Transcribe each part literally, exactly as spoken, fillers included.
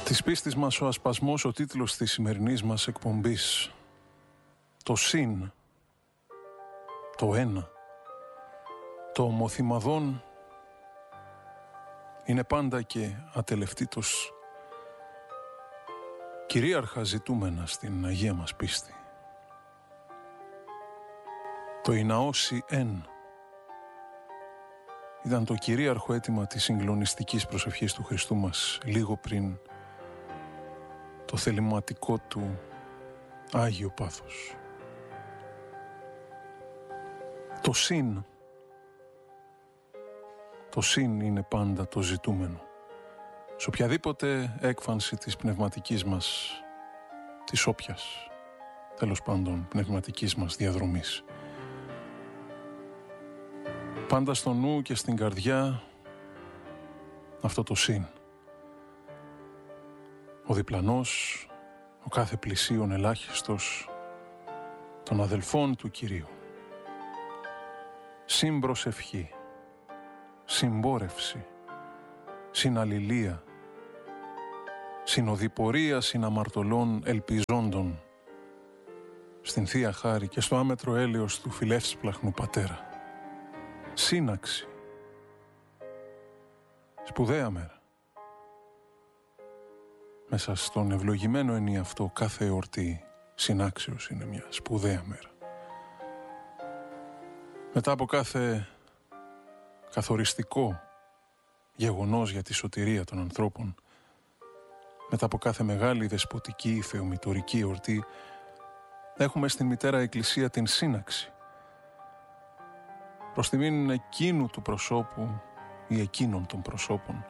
Της πίστης μας ο ασπασμός, ο τίτλος της σημερινής μας εκπομπής. Το συν, το ένα, το ομοθυμαδόν είναι πάντα και ατελευτήτως κυρίαρχα ζητούμενα στην Αγία μας πίστη. Το «Ιναώσει εν» ήταν το κυρίαρχο αίτημα της συγκλονιστικής προσευχής του Χριστού μας λίγο πριν το θεληματικό του Άγιο Πάθος. Το συν, το συν είναι πάντα το ζητούμενο. Σε οποιαδήποτε έκφανση της πνευματικής μας, της όποιας, τέλος πάντων, πνευματικής μας διαδρομής. Πάντα στο νου και στην καρδιά αυτό το συν. Ο διπλανός, ο κάθε πλησίον ελάχιστος των αδελφών του Κυρίου. Συμπροσευχή, συμπόρευση, συναλληλία, συνοδοιπορία συναμαρτωλών ελπιζόντων στην Θεία Χάρη και στο άμετρο έλεος του φιλεύσπλαχνου Πατέρα. Σύναξη, σπουδαία μέρα. Μέσα στον ευλογημένο ενιαυτό κάθε εορτή συνάξεως είναι μια σπουδαία μέρα. Μετά από κάθε καθοριστικό γεγονός για τη σωτηρία των ανθρώπων, μετά από κάθε μεγάλη δεσποτική θεομητορική εορτή, έχουμε στην Μητέρα Εκκλησία την σύναξη προς τιμήν εκείνου του προσώπου ή εκείνων των προσώπων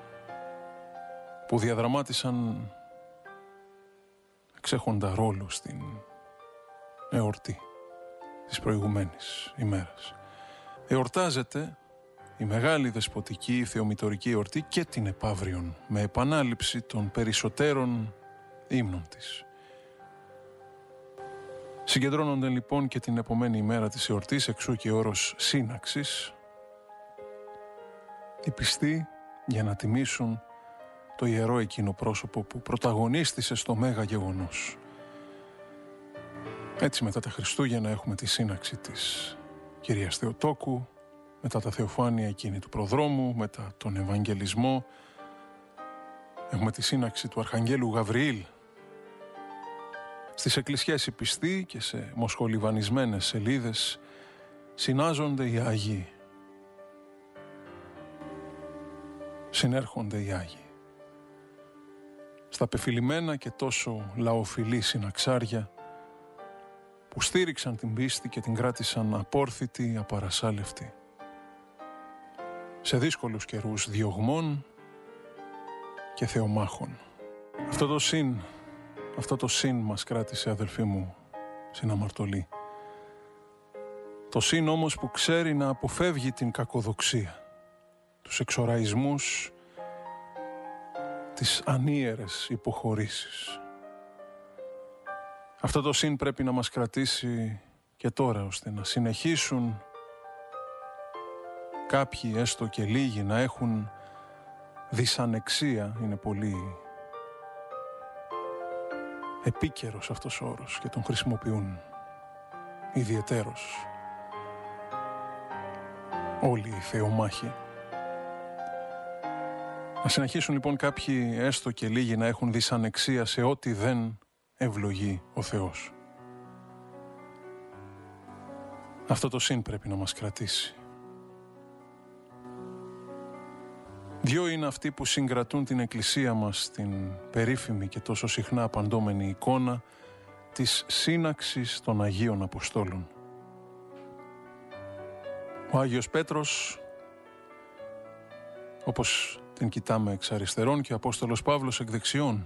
που διαδραμάτισαν εξέχοντα ρόλο στην εορτή της προηγουμένης ημέρας. Εορτάζεται η μεγάλη δεσποτική θεομητορική εορτή και την επαύριον με επανάληψη των περισσότερων ύμνων της. Συγκεντρώνονται λοιπόν και την επομένη ημέρα της εορτής, εξού και όρος σύναξης, οι πιστοί για να τιμήσουν το ιερό εκείνο πρόσωπο που πρωταγωνίστησε στο μέγα γεγονός. Έτσι μετά τα Χριστούγεννα έχουμε τη σύναξη της Κυρίας Θεοτόκου, μετά τα Θεοφάνεια εκείνη του προδρόμου, μετά τον Ευαγγελισμό, έχουμε τη σύναξη του Αρχαγγέλου Γαβριήλ. Στις εκκλησιές οι πιστοί και σε μοσχολιβανισμένες σελίδες συνάζονται οι Άγιοι. Συνέρχονται οι Άγιοι. Στα πεφυλημένα και τόσο λαοφιλή συναξάρια που στήριξαν την πίστη και την κράτησαν απόρθητη, απαρασάλευτη. Σε δύσκολους καιρούς διωγμών και θεομάχων. Αυτό το συν, αυτό το συν μας κράτησε, αδελφοί μου, συναμαρτωλή. Το συν όμως που ξέρει να αποφεύγει την κακοδοξία, τους εξοραϊσμούς, τις ανίερες υποχωρήσεις. Αυτό το συν πρέπει να μας κρατήσει και τώρα, ώστε να συνεχίσουν κάποιοι, έστω και λίγοι, να έχουν δυσανεξία. Είναι πολύ επίκαιρος αυτός ο όρος και τον χρησιμοποιούν ιδιαιτέρως όλοι οι θεομάχοι. Να συνεχίσουν λοιπόν κάποιοι, έστω και λίγοι, να έχουν δυσανεξία σε ό,τι δεν ευλογεί ο Θεός. Αυτό το συν πρέπει να μας κρατήσει. Δυο είναι αυτοί που συγκρατούν την Εκκλησία μας στην περίφημη και τόσο συχνά απαντώμενη εικόνα της σύναξης των Αγίων Αποστόλων. Ο Άγιος Πέτρος, όπως την κοιτάμε εξ αριστερών, και ο Απόστολος Παύλος εκ δεξιών.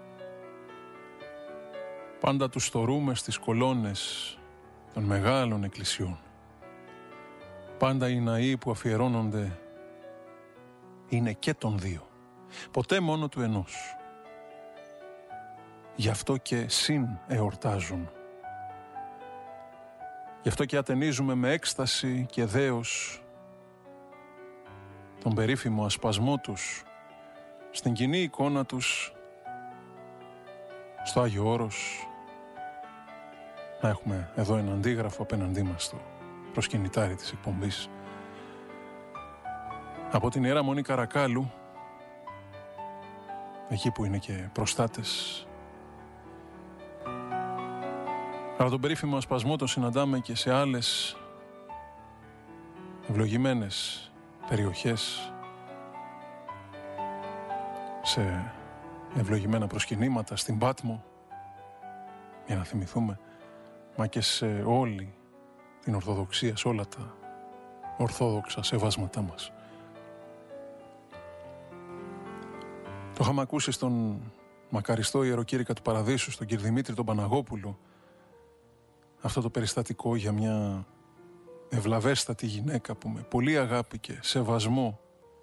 Πάντα τους θωρούμε στις κολόνες των μεγάλων εκκλησιών. Πάντα οι ναοί που αφιερώνονται είναι και των δύο, ποτέ μόνο του ενός. Γι' αυτό και συν εορτάζουν. Γι' αυτό και ατενίζουμε με έκσταση και δέος τον περίφημο ασπασμό τους στην κοινή εικόνα τους στο Άγιο Όρος, να έχουμε εδώ ένα αντίγραφο απέναντί μας στο προσκυνητάρι της εκπομπής. Από την Ιερά Μονή Καρακάλου, εκεί που είναι και προστάτες. Αλλά τον περίφημο ασπασμό τον συναντάμε και σε άλλες ευλογημένες περιοχές, σε ευλογημένα προσκυνήματα στην Πάτμο, για να θυμηθούμε, μα και σε όλη την Ορθοδοξία, σε όλα τα ορθόδοξα σεβάσματά μας. Το είχαμε ακούσει στον μακαριστό ιεροκήρυκα του Παραδείσου, στον κύριο Δημήτρη τον Παναγόπουλο, αυτό το περιστατικό για μια ευλαβέστατη γυναίκα που με πολύ αγάπη και σεβασμό,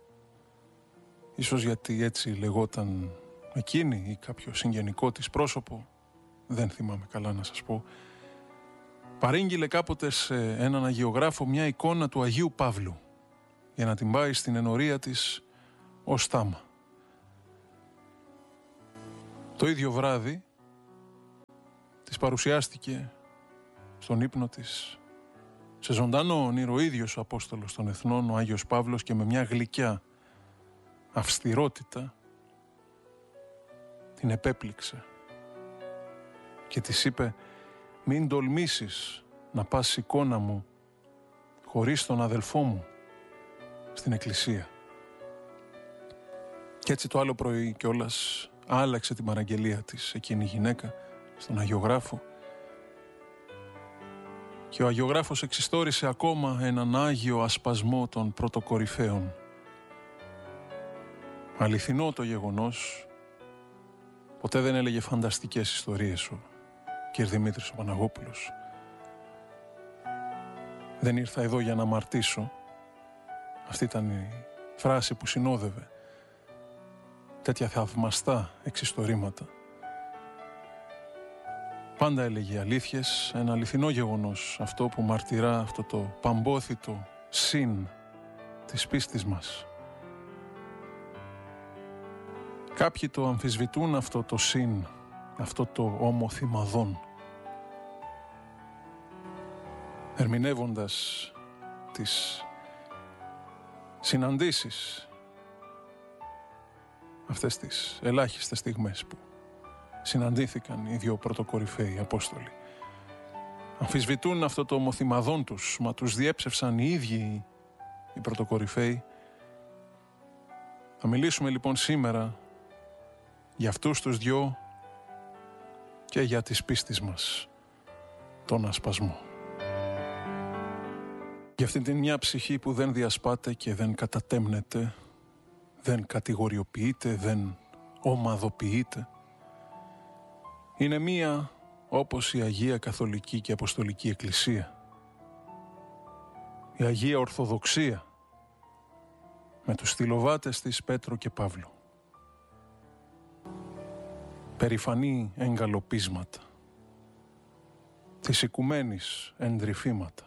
ίσως γιατί έτσι λεγόταν εκείνη ή κάποιο συγγενικό της πρόσωπο, δεν θυμάμαι καλά να σας πω, παρήγγειλε κάποτε σε έναν αγιογράφο μια εικόνα του Αγίου Παύλου για να την πάει στην ενορία της ως τάμα. Το ίδιο βράδυ της παρουσιάστηκε στον ύπνο της, σε ζωντανό όνειρο, ο ίδιος ο Απόστολος των Εθνών, ο Άγιος Παύλος, και με μια γλυκιά αυστηρότητα την επέπληξε και της είπε: «Μην τολμήσεις να πας εικόνα μου χωρίς τον αδελφό μου στην εκκλησία». Και έτσι το άλλο πρωί κιόλας άλλαξε την παραγγελία της εκείνη η γυναίκα στον αγιογράφο, και ο αγιογράφος εξιστόρισε ακόμα έναν άγιο ασπασμό των πρωτοκορυφαίων. Αληθινό το γεγονός, ποτέ δεν έλεγε φανταστικές ιστορίες ο κ. Δημήτρης ο Παναγόπουλος. Δεν ήρθα εδώ για να αμαρτήσω. Αυτή ήταν η φράση που συνόδευε τέτοια θαυμαστά εξιστορήματα. Πάντα έλεγε αλήθειες, ένα αληθινό γεγονός, αυτό που μαρτυρά αυτό το παμπόθητο συν της πίστης μας. Κάποιοι το αμφισβητούν αυτό το συν, αυτό το ομοθυμαδόν, ερμηνεύοντας τις συναντήσεις, αυτές τις ελάχιστες στιγμές που συναντήθηκαν οι δύο πρωτοκορυφαίοι Απόστολοι. Αμφισβητούν αυτό το ομοθυμαδόν τους, μα τους διέψευσαν οι ίδιοι οι πρωτοκορυφαίοι. Θα μιλήσουμε λοιπόν σήμερα για αυτούς τους δυο και για τις πίστης μας, τον ασπασμό. Για αυτήν την μια ψυχή που δεν διασπάται και δεν κατατέμνεται, δεν κατηγοριοποιείται, δεν ομαδοποιείται. Είναι μία όπως η Αγία Καθολική και Αποστολική Εκκλησία, η Αγία Ορθοδοξία, με τους στυλοβάτες της Πέτρο και Παύλο. Περηφανή εγκαλοπίσματα, της οικουμένης εντρυφήματα,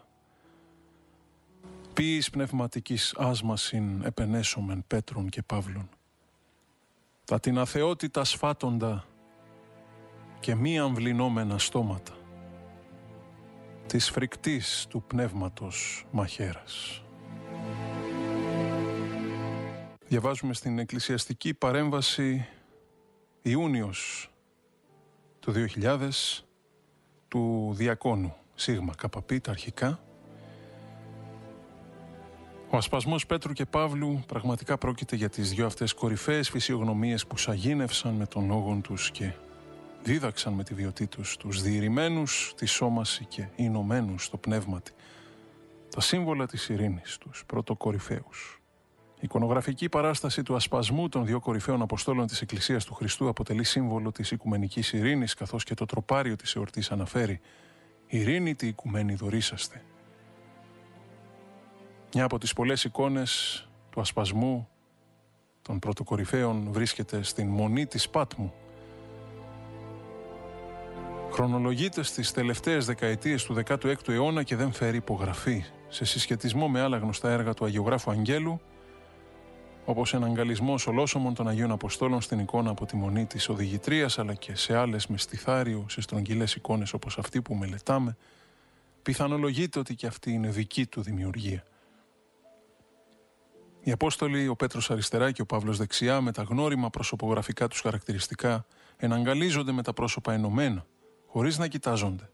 ποιης πνευματικής άσμασιν επενέσομεν Πέτρων και Παύλων, τα την αθεότητα σφάτοντα και μη αμβλυνόμενα στόματα, της φρικτής του πνεύματος μαχαίρας. Διαβάζουμε στην εκκλησιαστική παρέμβαση Ιούνιος του δύο χιλιάδες του Διακόνου Σίγμα Καπαπή, τα αρχικά. Ο ασπασμός Πέτρου και Παύλου πραγματικά πρόκειται για τις δυο αυτές κορυφαίες φυσιογνωμίες που σαγίνευσαν με τον λόγον τους και δίδαξαν με τη βιωτή τους τους διηρημένους τη σώμαση και ηνωμένους στο πνεύματι, τα σύμβολα της ειρήνης, τους πρωτοκορυφαίους. Η εικονογραφική παράσταση του ασπασμού των δύο κορυφαίων Αποστόλων της Εκκλησίας του Χριστού αποτελεί σύμβολο της οικουμενικής ειρήνης, καθώς και το τροπάριο της εορτής αναφέρει «Ειρήνη τη οικουμένη δωρήσαστε». Μια από τις πολλές εικόνες του ασπασμού των πρωτοκορυφαίων βρίσκεται στην Μονή της Πάτμου. Χρονολογείται στις τελευταίες δεκαετίες του δέκατου έκτου αιώνα και δεν φέρει υπογραφή. Σε συσχετισμό με άλλα γνωστά έργα του αγιογράφου Αγγέλου, όπως εναγκαλισμός ολόσωμων των Αγίων Αποστόλων στην εικόνα από τη Μονή της Οδηγητρίας, αλλά και σε άλλες με στιθάριο, σε στρογγυλές εικόνες όπως αυτή που μελετάμε, πιθανολογείται ότι και αυτή είναι δική του δημιουργία. Οι Απόστολοι, ο Πέτρος αριστερά και ο Παύλος δεξιά, με τα γνώριμα προσωπογραφικά τους χαρακτηριστικά, εναγκαλίζονται με τα πρόσωπα ενωμένα, χωρίς να κοιτάζονται.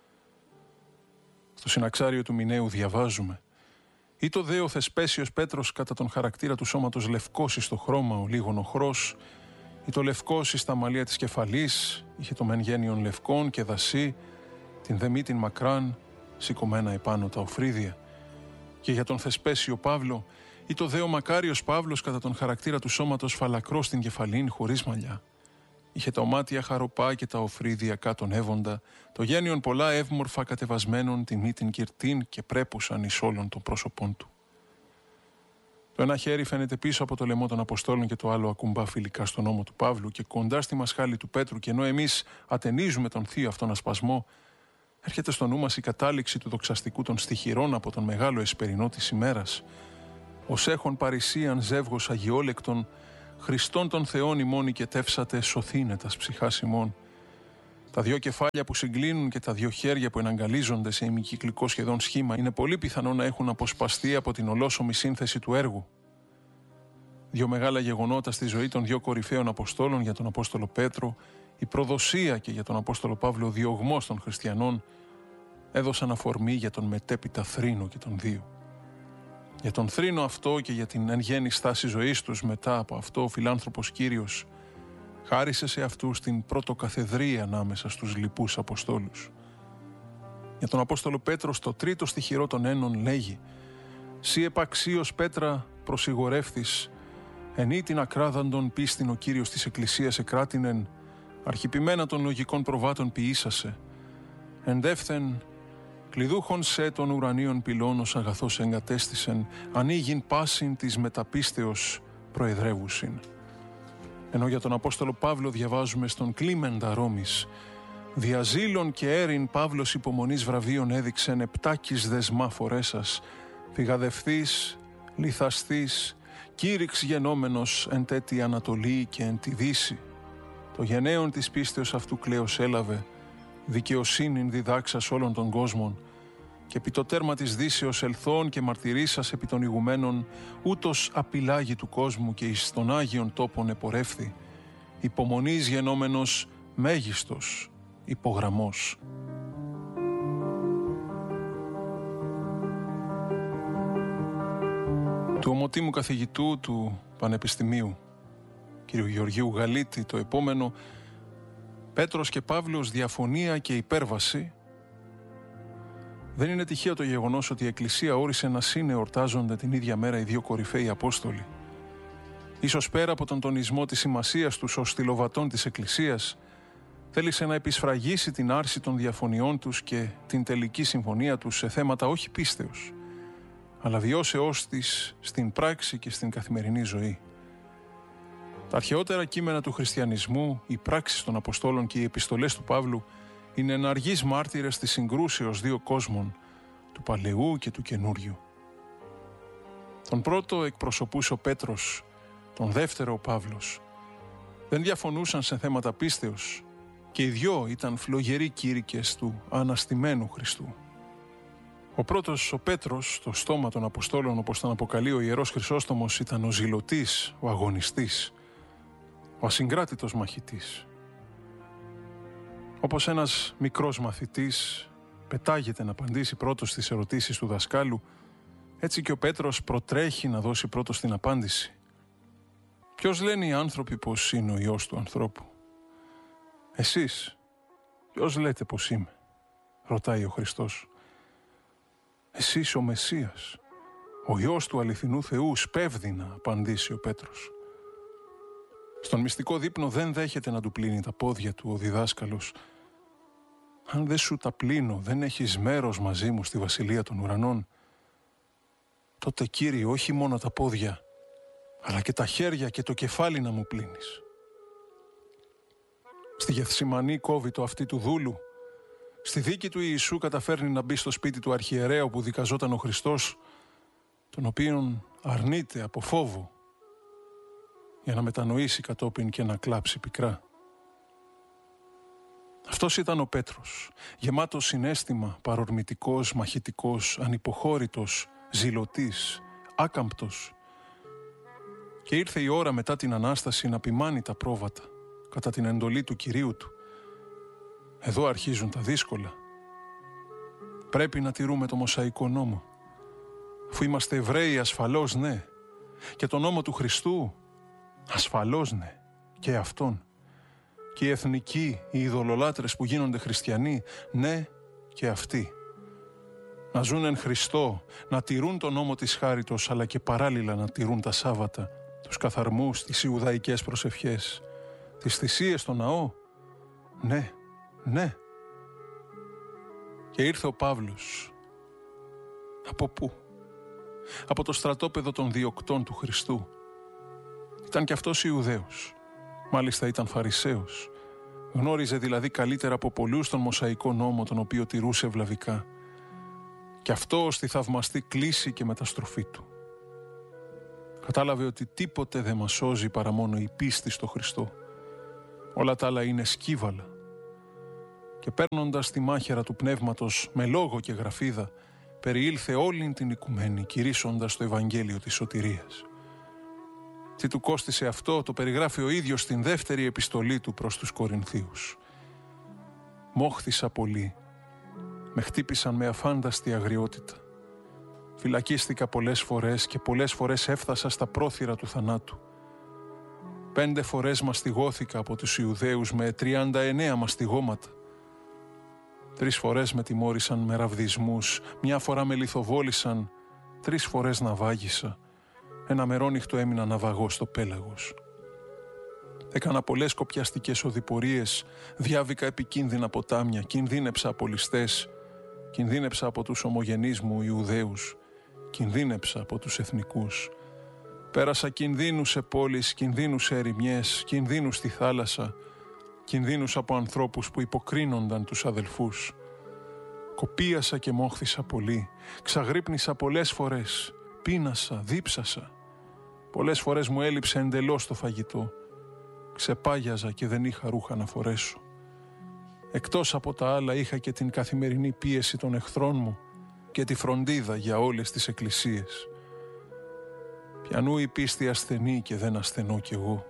Στο συναξάριο του Μιναίου διαβάζουμε: «Ή το δε ο Θεσπέσιος Πέτρος κατά τον χαρακτήρα του σώματος λευκός εις το χρώμα ο λίγον οχρός, ή το λευκός εις τα μαλλία της κεφαλής, είχε το μεν γένιον λευκόν και δασί, την δε μύτην μακράν, σηκωμένα επάνω τα οφρίδια. Και για τον Θεσπέσιο Παύλο, ή το δε ο μακάριος Παύλος κατά τον χαρακτήρα του σώματος φαλακρός στην κεφαλήν χωρίς μαλλιά. Είχε τα ομάτια χαροπά και τα οφρίδια κάτων εύοντα, το γένιον πολλά εύμορφα κατεβασμένων, τη μύτην κυρτήν και πρέπουσαν εις όλων των πρόσωπών του. Το ένα χέρι φαίνεται πίσω από το λαιμό των Αποστόλων και το άλλο ακουμπά φιλικά στον ώμο του Παύλου και κοντά στη μασχάλη του Πέτρου, και ενώ εμείς ατενίζουμε τον θείο αυτόν ασπασμό, έρχεται στο νου μας η κατάληξη του δοξαστικού των στιχηρών από τον μεγάλο εσπερινό της ημέρας. Ως έχων παρησίαν ζεύγος αγιόλεκτον, Χριστόν των Θεών ημών οικετεύσατε, σωθήνε τας ψυχάς ημών. Τα δυο κεφάλια που συγκλίνουν και τα δυο χέρια που εναγκαλίζονται σε ημικυκλικό σχεδόν σχήμα είναι πολύ πιθανό να έχουν αποσπαστεί από την ολόσωμη σύνθεση του έργου. Δύο μεγάλα γεγονότα στη ζωή των δύο κορυφαίων Αποστόλων, για τον Απόστολο Πέτρο, η προδοσία, και για τον Απόστολο Παύλο ο διωγμός των χριστιανών, έδωσαν αφορμή για τον μετέπειτα θρήνο και των δύο. Για τον θρήνο αυτό και για την εν γέννη στάση ζωής τους μετά από αυτό, ο φιλάνθρωπος Κύριος χάρισε σε αυτούς την πρωτοκαθεδρία ανάμεσα στους λοιπούς Αποστόλους. Για τον Απόστολο Πέτρο, στο τρίτο στιχηρό των ένων λέγει: «Σύ επαξίως Πέτρα προσιγορεύθης, εν ή την ακράδαντον πίστην ο Κύριος της Εκκλησίας εκράτηνεν, αρχιπημένα των λογικών προβάτων ποιήσασε, εντεύθεν κλειδούχον σε των ουρανίων πυλώνος αγαθός εγκατέστησεν, ανοίγειν πάσιν της μεταπίστεως προεδρεύουσιν». Ενώ για τον Απόστολο Παύλο διαβάζουμε στον Κλίμεντα Ρώμης: «Διαζήλων και έρην Παύλος υπομονής βραβείων έδειξεν, επτάκης δεσμά φορέσας, φυγαδευθής, λιθαστής, κήρυξ γενόμενος εν τέτοι Ανατολή και εν τη Δύση. Το γενναίον της πίστεως αυτού κλαίος έλαβε, δικαιοσύνην διδάξας όλων των κόσμων, και επί το τέρμα της Δύσεως ελθών και μαρτυρήσας επί των ηγουμένων, ούτως απειλάγει του κόσμου και εις των Άγιων τόπων επορεύθη, υπομονής γενόμενος μέγιστος υπογραμμός». Του ομοτήμου καθηγητού του Πανεπιστημίου, κ. Γεωργίου Γαλίτη, το επόμενο: «Πέτρος και Παύλος, διαφωνία και υπέρβαση». Δεν είναι τυχαίο το γεγονός ότι η Εκκλησία όρισε να συνεορτάζονται την ίδια μέρα οι δύο κορυφαίοι Απόστολοι. Ίσως πέρα από τον τονισμό της σημασίας τους ως στυλοβατών της Εκκλησίας, θέλησε να επισφραγίσει την άρση των διαφωνιών τους και την τελική συμφωνία τους σε θέματα όχι πίστεως, αλλά βιώσεώς της στην πράξη και στην καθημερινή ζωή. Τα αρχαιότερα κείμενα του χριστιανισμού, οι πράξεις των Αποστόλων και οι επιστολές του Παύλου είναι εναργείς μάρτυρες της συγκρούσεως δύο κόσμων, του Παλαιού και του Καινούριου. Τον πρώτο εκπροσωπούσε ο Πέτρος, τον δεύτερο ο Παύλος. Δεν διαφωνούσαν σε θέματα πίστεως και οι δυο ήταν φλογεροί κήρυκες του αναστημένου Χριστού. Ο πρώτος, ο Πέτρος, το στόμα των Αποστόλων, όπως τον αποκαλεί ο Ιερός Χρυσόστομος, ήταν ο ζηλωτής, ο αγωνιστής, ο ασυγκράτητος μαχητής. Όπως ένας μικρός μαθητής πετάγεται να απαντήσει πρώτος στις ερωτήσεις του δασκάλου, έτσι και ο Πέτρος προτρέχει να δώσει πρώτος την απάντηση. «Ποιος λένε οι άνθρωποι πως είναι ο Υιός του ανθρώπου?» «Εσείς, ποιος λέτε πως είμαι?» ρωτάει ο Χριστός. «Εσείς ο Μεσσίας, ο Υιός του αληθινού Θεού», σπέβδει να απαντήσει ο Πέτρος. Στον μυστικό δείπνο δεν δέχεται να του πλύνει τα πόδια του ο διδάσκαλος. «Αν δεν σου τα πλύνω, δεν έχεις μέρος μαζί μου στη βασιλεία των ουρανών». «Τότε, Κύριε, όχι μόνο τα πόδια, αλλά και τα χέρια και το κεφάλι να μου πλύνεις». Στη Γεθσιμανή κόβει το αυτί του δούλου. Στη δίκη του Ιησού καταφέρνει να μπει στο σπίτι του αρχιερέου που δικαζόταν ο Χριστός, τον οποίον αρνείται από φόβο για να μετανοήσει κατόπιν και να κλάψει πικρά. Αυτός ήταν ο Πέτρος, γεμάτος συναίσθημα, παρορμητικός, μαχητικός, ανυποχώρητος, ζηλωτής, άκαμπτος. Και ήρθε η ώρα μετά την Ανάσταση να ποιμάνει τα πρόβατα, κατά την εντολή του Κυρίου του. Εδώ αρχίζουν τα δύσκολα. Πρέπει να τηρούμε το Μωσαϊκό νόμο. Αφού είμαστε Εβραίοι, ασφαλώς ναι. Και το νόμο του Χριστού, ασφαλώς ναι. Και αυτόν. Και οι εθνικοί, οι ειδωλολάτρες που γίνονται χριστιανοί, ναι και αυτοί. Να ζουν εν Χριστώ, να τηρούν τον νόμο της χάριτος, αλλά και παράλληλα να τηρούν τα Σάββατα, τους καθαρμούς, τις Ιουδαϊκές προσευχές, τις θυσίες στο ναό. Ναι, ναι. Και ήρθε ο Παύλος. Από πού? Από το στρατόπεδο των διοκτών του Χριστού. Ήταν κι αυτός Ιουδαίος. Μάλιστα ήταν Φαρισαίος. Γνώριζε δηλαδή καλύτερα από πολλούς τον Μωσαϊκό νόμο, τον οποίο τηρούσε ευλαβικά. Και αυτό στη θαυμαστή κλίση και μεταστροφή του. Κατάλαβε ότι τίποτε δεν μας σώζει παρά μόνο η πίστη στο Χριστό. Όλα τα άλλα είναι σκύβαλα. Και παίρνοντας τη μάχαιρα του πνεύματος με λόγο και γραφίδα, περιήλθε όλην την οικουμένη, κηρύσσοντας το Ευαγγέλιο της σωτηρίας. Τι του κόστισε αυτό, το περιγράφει ο ίδιος στην δεύτερη επιστολή του προς τους Κορινθίους. «Μόχθησα πολύ, με χτύπησαν με αφάνταστη αγριότητα. Φυλακίστηκα πολλές φορές και πολλές φορές έφτασα στα πρόθυρα του θανάτου. Πέντε φορές μαστιγώθηκα από τους Ιουδαίους με τριάντα εννέα μαστιγώματα. Τρεις φορές με τιμώρησαν με ραβδισμούς, μια φορά με λιθοβόλησαν, τρεις φορές ναυάγησα. Ένα μερόνυχτο έμεινα ναυαγός στο πέλαγος. Έκανα πολλές κοπιαστικές οδηπορίες, διάβηκα επικίνδυνα ποτάμια, κινδύνεψα από ληστές, κινδύνεψα από τους ομογενείς μου Ιουδαίους, κινδύνεψα από τους εθνικούς. Πέρασα κινδύνους σε πόλεις, κινδύνους σε ερημιές, κινδύνους στη θάλασσα, κινδύνους από ανθρώπους που υποκρίνονταν τους αδελφούς. Κοπίασα και μόχθησα πολύ, ξαγρύπνησα πολλές φορές, πείνασα, δίψασα. Πολλές φορές μου έλειψε εντελώς το φαγητό. Ξεπάγιαζα και δεν είχα ρούχα να φορέσω. Εκτός από τα άλλα είχα και την καθημερινή πίεση των εχθρών μου και τη φροντίδα για όλες τις εκκλησίες. Πιανού η πίστη ασθενή και δεν ασθενώ κι εγώ.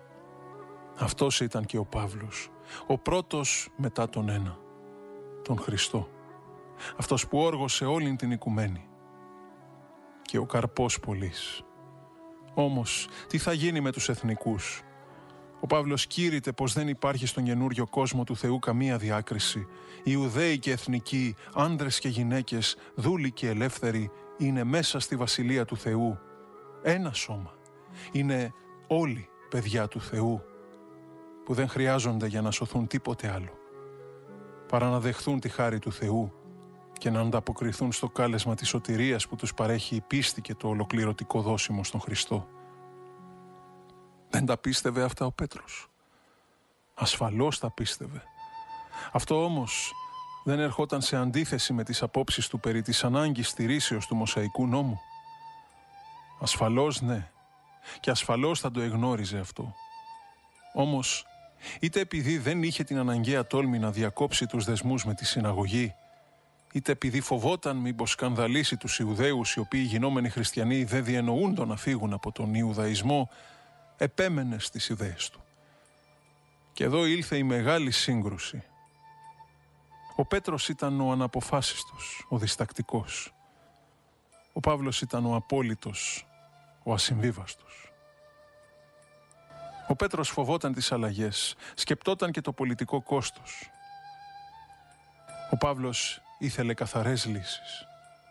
Αυτός ήταν και ο Παύλος, ο πρώτος μετά τον ένα, τον Χριστό. Αυτός που όργωσε όλην την οικουμένη. Και ο καρπός πολλής. Όμως, τι θα γίνει με τους εθνικούς? Ο Παύλος κήρυτε πως δεν υπάρχει στον καινούριο κόσμο του Θεού καμία διάκριση. Ιουδαίοι και εθνικοί, άντρες και γυναίκες, δούλοι και ελεύθεροι, είναι μέσα στη βασιλεία του Θεού. Ένα σώμα. Είναι όλοι παιδιά του Θεού, που δεν χρειάζονται για να σωθούν τίποτε άλλο, παρά να δεχθούν τη χάρη του Θεού και να ανταποκριθούν στο κάλεσμα της σωτηρίας που τους παρέχει η πίστη και το ολοκληρωτικό δόσιμο στον Χριστό. Δεν τα πίστευε αυτά ο Πέτρος? Ασφαλώς τα πίστευε. Αυτό όμως δεν ερχόταν σε αντίθεση με τις απόψεις του περί της ανάγκης στηρίσεως του Μωσαϊκού νόμου. Ασφαλώς ναι, και ασφαλώς θα το εγνώριζε αυτό. Όμως, είτε επειδή δεν είχε την αναγκαία τόλμη να διακόψει τους δεσμούς με τη συναγωγή, είτε επειδή φοβόταν μήπως σκανδαλίσει τους Ιουδαίους, οι οποίοι γινόμενοι χριστιανοί δεν διεννοούντο να φύγουν από τον Ιουδαϊσμό, επέμενε στις ιδέες του. Και εδώ ήλθε η μεγάλη σύγκρουση. Ο Πέτρος ήταν ο αναποφάσιστος, ο διστακτικός. Ο Παύλος ήταν ο απόλυτος, ο ασυμβίβαστος. Ο Πέτρος φοβόταν τις αλλαγές, σκεπτόταν και το πολιτικό κόστος. Ο Παύλος ήθελε καθαρές λύσεις.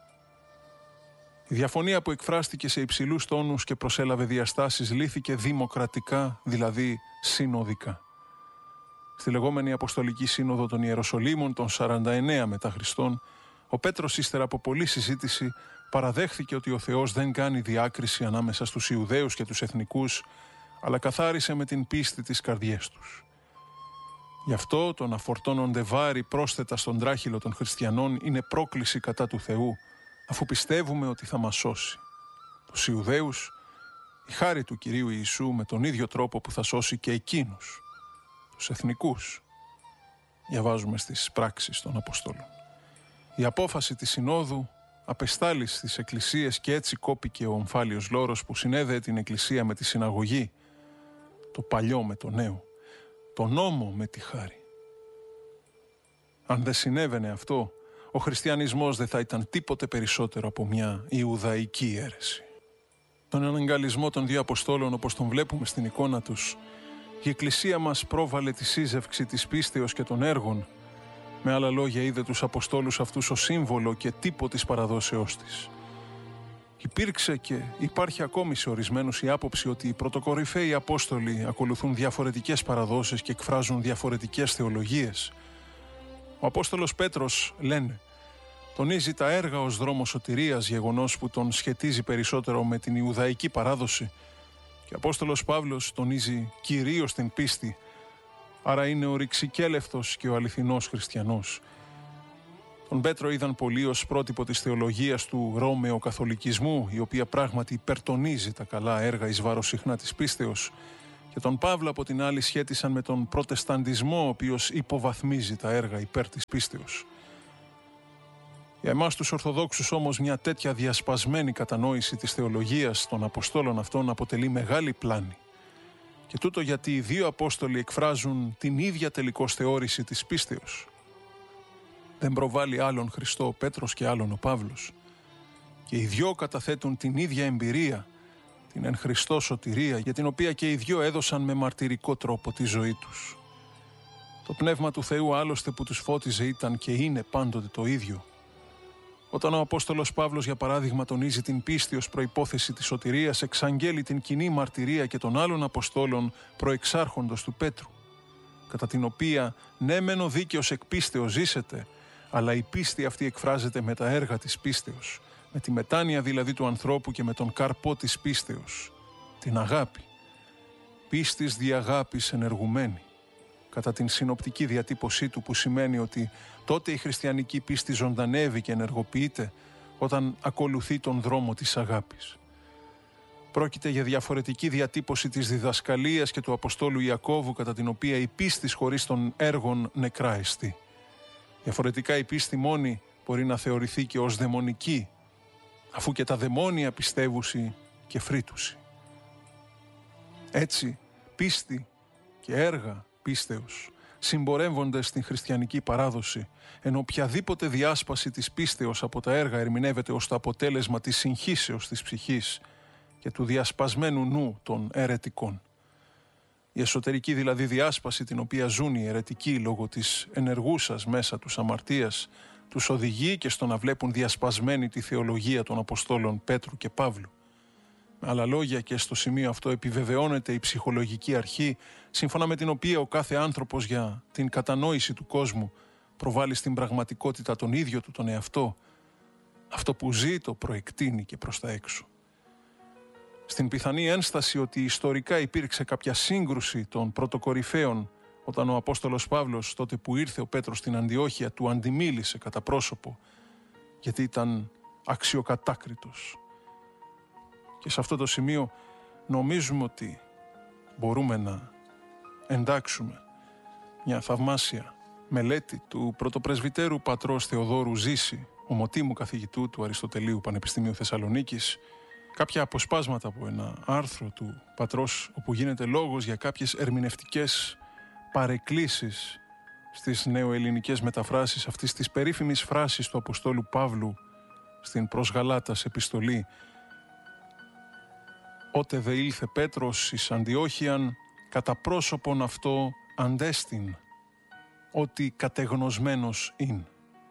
Η διαφωνία που εκφράστηκε σε υψηλούς τόνους και προσέλαβε διαστάσεις λύθηκε δημοκρατικά, δηλαδή συνοδικά. Στη λεγόμενη Αποστολική Σύνοδο των Ιεροσολύμων των σαράντα εννέα μετά Χριστόν, ο Πέτρος ύστερα από πολλή συζήτηση παραδέχθηκε ότι ο Θεός δεν κάνει διάκριση ανάμεσα στους Ιουδαίους και τους εθνικούς, αλλά καθάρισε με την πίστη τις καρδιές τους. Γι' αυτό το να φορτώνονται βάρη πρόσθετα στον τράχυλο των χριστιανών είναι πρόκληση κατά του Θεού, αφού πιστεύουμε ότι θα μας σώσει. Τους Ιουδαίους Η χάρη του Κυρίου Ιησού με τον ίδιο τρόπο που θα σώσει και εκείνους, τους εθνικούς, διαβάζουμε στις πράξεις των Αποστόλων. Η απόφαση της Συνόδου απεστάλει στις εκκλησίες και έτσι κόπηκε ο ομφάλιος λόρος που συνέδεε την εκκλησία με τη συναγωγή, το παλιό με το νέο, το νόμο με τη χάρη. Αν δεν συνέβαινε αυτό, ο χριστιανισμός δεν θα ήταν τίποτε περισσότερο από μια Ιουδαϊκή αίρεση. Τον αναγκαλισμό των δύο Αποστόλων, όπως τον βλέπουμε στην εικόνα τους, η Εκκλησία μας πρόβαλε τη σύζευξη της πίστεως και των έργων. Με άλλα λόγια, είδε τους Αποστόλους αυτούς ως σύμβολο και τύπο της παραδόσεώς της. Υπήρξε και υπάρχει ακόμη σε ορισμένους η άποψη ότι οι πρωτοκορυφαίοι Απόστολοι ακολουθούν διαφορετικές παραδόσεις και εκφράζουν διαφορετικές θεολογίες. Ο Απόστολος Πέτρος, λένε, τονίζει τα έργα ως δρόμο σωτηρίας, γεγονός που τον σχετίζει περισσότερο με την Ιουδαϊκή παράδοση, και ο Απόστολος Παύλος τονίζει κυρίως την πίστη, άρα είναι ο ρηξικέλευτος και ο αληθινός χριστιανός. Τον Πέτρο είδαν πολλοί ως πρότυπο της θεολογίας του Ρώμαιο καθολικισμού, η οποία πράγματι υπερτονίζει τα καλά έργα εις βάρος συχνά της πίστεως, και τον Παύλο από την άλλη σχέτισαν με τον προτεσταντισμό, ο οποίος υποβαθμίζει τα έργα υπέρ της πίστεως. Για εμάς τους Ορθοδόξους όμως μια τέτοια διασπασμένη κατανόηση της θεολογίας των Αποστόλων αυτών αποτελεί μεγάλη πλάνη. Και τούτο γιατί οι δύο Απόστολοι εκφράζουν την ίδια τελικώς θεώρηση της πίστεως. Δεν προβάλλει άλλον Χριστό ο Πέτρος και άλλον ο Παύλος. Και οι δυο καταθέτουν την ίδια εμπειρία, την εν Χριστώ σωτηρία, για την οποία και οι δυο έδωσαν με μαρτυρικό τρόπο τη ζωή τους. Το Πνεύμα του Θεού άλλωστε που τους φώτιζε ήταν και είναι πάντοτε το ίδιο. Όταν ο Απόστολος Παύλος, για παράδειγμα, τονίζει την πίστη ως προϋπόθεση της σωτηρίας, εξαγγέλει την κοινή μαρτυρία και των άλλων Αποστόλων προεξάρχοντος του Πέτρου, κατά την οποία ναι μεν ο δίκαιος εκ πίστεως ζήσεται, αλλά η πίστη αυτή εκφράζεται με τα έργα της πίστεως, με τη μετάνοια δηλαδή του ανθρώπου και με τον καρπό της πίστεως, την αγάπη. Πίστης δι' αγάπης ενεργουμένη, κατά την συνοπτική διατύπωσή του, που σημαίνει ότι τότε η χριστιανική πίστη ζωντανεύει και ενεργοποιείται όταν ακολουθεί τον δρόμο της αγάπης. Πρόκειται για διαφορετική διατύπωση της διδασκαλίας και του Αποστόλου Ιακώβου, κατά την οποία η πίστη χωρίς των έργων νεκρά εστί. Διαφορετικά η πίστη μόνη μπορεί να θεωρηθεί και ως δαιμονική, αφού και τα δαιμόνια πιστεύουσι και φρύτουσι. Έτσι, πίστη και έργα πίστεως συμπορεύονται στην χριστιανική παράδοση, ενώ οποιαδήποτε διάσπαση της πίστεως από τα έργα ερμηνεύεται ως το αποτέλεσμα της συγχύσεως της ψυχής και του διασπασμένου νου των αιρετικών. Η εσωτερική δηλαδή διάσπαση, την οποία ζουν οι αιρετικοί λόγω της ενεργούσας μέσα τους αμαρτίας, τους οδηγεί και στο να βλέπουν διασπασμένη τη θεολογία των Αποστόλων Πέτρου και Παύλου. Με άλλα λόγια, και στο σημείο αυτό επιβεβαιώνεται η ψυχολογική αρχή, σύμφωνα με την οποία ο κάθε άνθρωπος για την κατανόηση του κόσμου προβάλλει στην πραγματικότητα τον ίδιο του τον εαυτό. Αυτό που ζει το προεκτείνει και προς τα έξω. Στην πιθανή ένσταση ότι ιστορικά υπήρξε κάποια σύγκρουση των πρωτοκορυφαίων, όταν ο Απόστολος Παύλος, τότε που ήρθε ο Πέτρος στην Αντιόχεια, του αντιμίλησε κατά πρόσωπο, γιατί ήταν αξιοκατάκριτος. Και σε αυτό το σημείο νομίζουμε ότι μπορούμε να εντάξουμε μια θαυμάσια μελέτη του πρωτοπρεσβυτέρου πατρός Θεοδόρου Ζήση, ομοτήμου καθηγητού του Αριστοτελείου Πανεπιστημίου Θεσσαλονίκης, κάποια αποσπάσματα από ένα άρθρο του πατρός, όπου γίνεται λόγος για κάποιες ερμηνευτικές παρεκκλήσεις στις νεοελληνικές μεταφράσεις αυτής της περίφημης φράσης του Αποστόλου Παύλου στην προς Γαλάτας επιστολή: «Ότε δε ήλθε Πέτρος εις Αντιόχειαν, κατά πρόσωπον αυτό αντέστην, ότι κατεγνωσμένος ειν».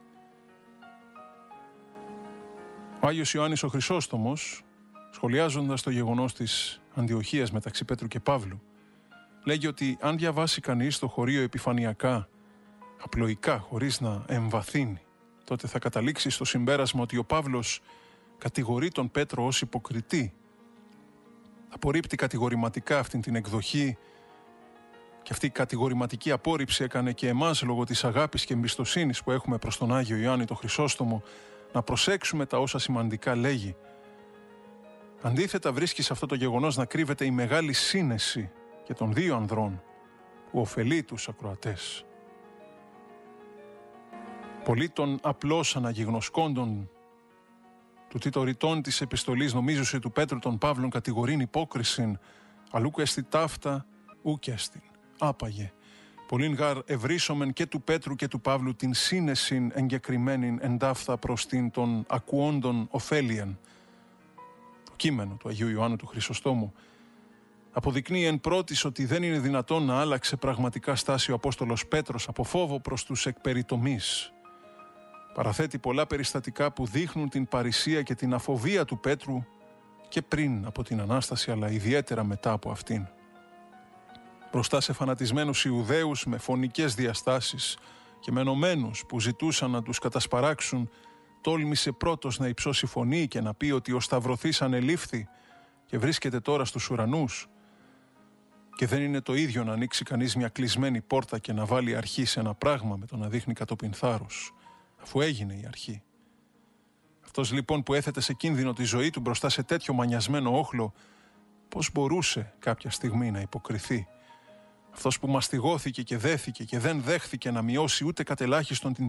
Ο Άγιος Ιωάννης ο Χρυσόστομος, σχολιάζοντας το γεγονός της Αντιοχίας μεταξύ Πέτρου και Παύλου, λέγει ότι αν διαβάσει κανείς το χωρίο επιφανειακά, απλοϊκά, χωρίς να εμβαθύνει, τότε θα καταλήξει στο συμπέρασμα ότι ο Παύλος κατηγορεί τον Πέτρο ως υποκριτή. Απορρίπτει κατηγορηματικά αυτήν την εκδοχή, και αυτή η κατηγορηματική απόρριψη έκανε και εμάς, λόγω της αγάπης και εμπιστοσύνης που έχουμε προς τον Άγιο Ιωάννη τον Χρυσόστομο, να προσέξουμε τα όσα σημαντικά λέγει. Αντίθετα βρίσκει σε αυτό το γεγονός να κρύβεται η μεγάλη σύνεση και των δύο ανδρών που ωφελεί τους ακροατές. Πολλοί των απλώς αναγιγνωσκόντων του τιτοριτών της επιστολής νομίζουσε του Πέτρου των Παύλων κατηγορήν υπόκρισιν, αλλού εστι ταύτα ουκ εστιν. Άπαγε. Πολλήν γαρ ευρύσομεν και του Πέτρου και του Παύλου την σύνεσιν εγκεκριμένην εντάφθα προς την των ακουόντων ωφέλιεν. Το κείμενο του Αγίου Ιωάννου του Χρυσοστόμου αποδεικνύει εν πρώτης ότι δεν είναι δυνατόν να άλλαξε πραγματικά στάση ο Απόστολος Πέτρος από φόβο προς τους εκπεριτομείς. Παραθέτει πολλά περιστατικά που δείχνουν την παρησία και την αφοβία του Πέτρου και πριν από την Ανάσταση, αλλά ιδιαίτερα μετά από αυτήν. Μπροστά σε φανατισμένους Ιουδαίους με φωνικές διαστάσεις και με ενωμένους που ζητούσαν να τους κατασπαράξουν, τόλμησε πρώτος να υψώσει φωνή και να πει ότι ο Σταυρωθής ανελήφθη και βρίσκεται τώρα στους ουρανούς. Και δεν είναι το ίδιο να ανοίξει κανείς μια κλεισμένη πόρτα και να βάλει αρχή σε ένα πράγμα με το να δείχνει κατόπιν θάρρος, αφού έγινε η αρχή. Αυτός λοιπόν που έθετε σε κίνδυνο τη ζωή του μπροστά σε τέτοιο μανιασμένο όχλο, πώς μπορούσε κάποια στιγμή να υποκριθεί? Αυτός που μαστιγώθηκε και δέθηκε και δεν δέχθηκε να μειώσει ούτε κατ' ελάχιστον την